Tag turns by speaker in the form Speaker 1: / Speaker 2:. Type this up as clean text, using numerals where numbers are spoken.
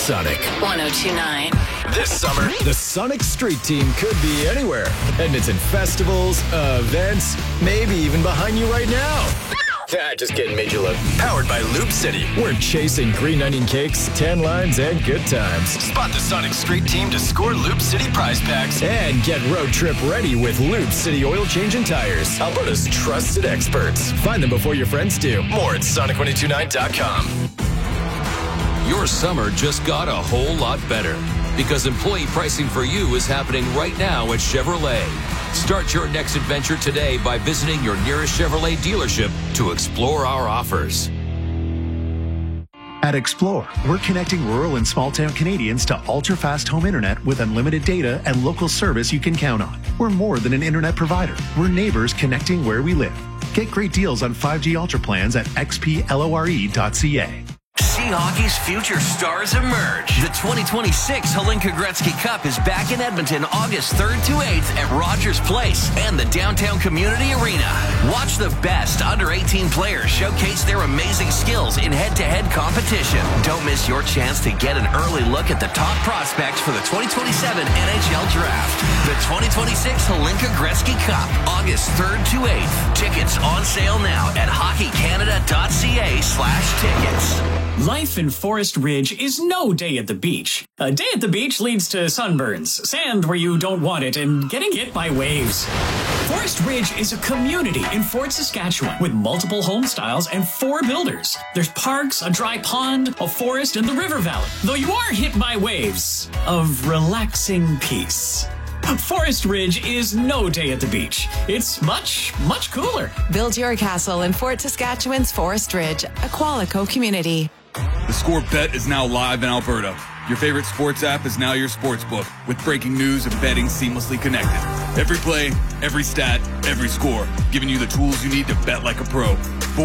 Speaker 1: Sonic
Speaker 2: 1029.
Speaker 1: This summer, the Sonic Street Team could be anywhere. Edmonton festivals, events, maybe even behind you right now. Just kidding, made you look. Powered by Loop City. We're chasing green onion cakes, tan lines, and good times. Spot the Sonic Street Team to score Loop City prize packs. And get road trip ready with Loop City oil change and tires. Alberta's trusted experts. Find them before your friends do. More at Sonic1029.com.
Speaker 3: Your summer just got a whole lot better because employee pricing for you is happening right now at Chevrolet. Start your next adventure today by visiting your nearest Chevrolet dealership to explore our offers.
Speaker 4: At Explore, we're connecting rural and small-town Canadians to ultra-fast home internet with unlimited data and local service you can count on. We're more than an internet provider. We're neighbors connecting where we live. Get great deals on 5G Ultra plans at xplore.ca.
Speaker 5: See hockey's future stars emerge. The 2026 Hlinka Gretzky Cup is back in Edmonton August 3rd to 8th at Rogers Place and the Downtown Community Arena. Watch the best under-18 players showcase their amazing skills in head-to-head competition. Don't miss your chance to get an early look at the top prospects for the 2027 NHL Draft. The 2026 Hlinka Gretzky Cup, August 3rd to 8th. Tickets on sale now at hockeycanada.ca/tickets.
Speaker 6: Life in Forest Ridge is no day at the beach. A day at the beach leads to sunburns, sand where you don't want it, and getting hit by waves. Forest Ridge is a community in Fort Saskatchewan with multiple home styles and 4 builders. There's parks, a dry pond, a forest, and the river valley. Though you are hit by waves of relaxing peace. Forest Ridge is no day at the beach. It's much, much cooler.
Speaker 7: Build your castle in Fort Saskatchewan's Forest Ridge, a Qualico community.
Speaker 8: The Score Bet is now live in Alberta. Your favorite sports app is now your sportsbook, with breaking news and betting seamlessly connected. Every play, every stat, every score, giving you the tools you need to bet like a pro.